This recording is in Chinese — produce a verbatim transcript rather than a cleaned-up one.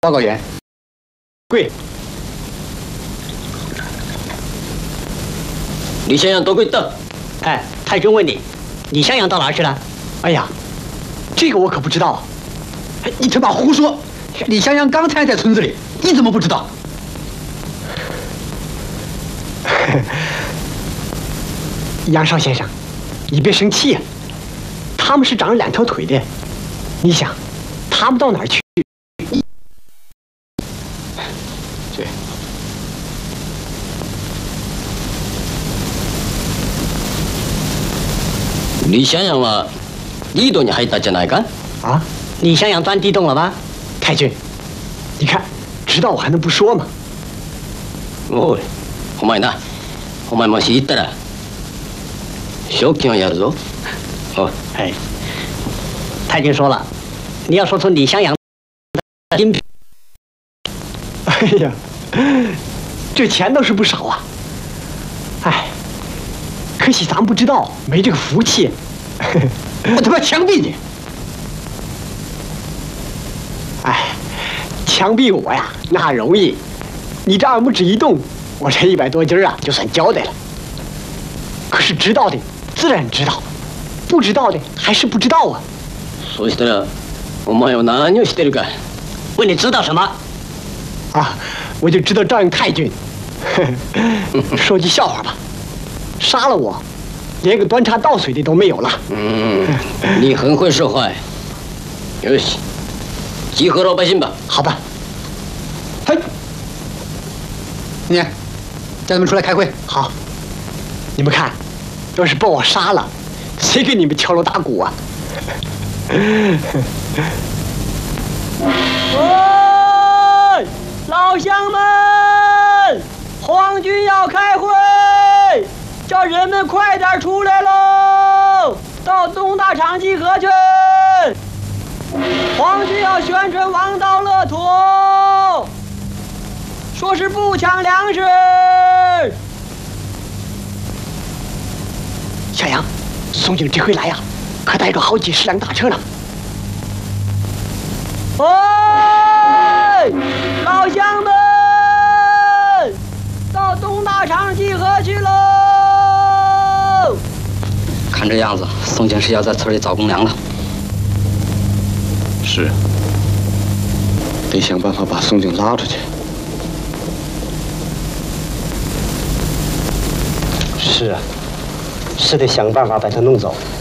报告员，跪。 李向阳到柜到。 哎，太君问你，李向阳到哪儿去了？ 哎呀，这个我可不知道。你他妈胡说！李向阳刚才在村子里，你怎么不知道？ 杨少先生，你别生气呀、啊。他们是长了两条腿的，你想，他们到哪儿去？ 对。 李向阳はリードに入ったじゃないか？ 啊，李向阳钻地洞了吧？太君，你看，知道我还能不说吗？ おい、お前な、お前もし行ったら賞金をやるぞ。哦， 哎，太君说了，你要说出李向阳的金品。哎呀，这钱倒是不少啊。哎，可惜咱不知道，没这个福气。 我他妈枪毙你！ 哎，枪毙我呀，那容易。你这二拇指一动，我这一百多斤啊，就算交代了。可是知道的自然知道，不知道的还是不知道啊。 そうしたら、お前は何をしてるか？ 问你知道什么？啊，我就知道照应太君。说句笑话吧，杀了我，连个端茶倒水的都没有了。 嗯，你很会说话。よし，集合老百姓吧。 好吧。 嘿，你，叫他们出来开会。 好。你们看，要是把我杀了，谁给你们敲锣打鼓啊？喂，老乡们，皇军要开会，叫人们快点出来喽，到东大场集合去。皇军要宣传王道乐土，说是不抢粮食。小杨，宋警这回来呀、啊，可带着好几十辆大车呢。喂，老乡们，到东大场集合去喽！ 看这样子，宋警是要在村里找公粮了。 是，得想办法把宋警拉出去。 是啊，是得想办法把他弄走。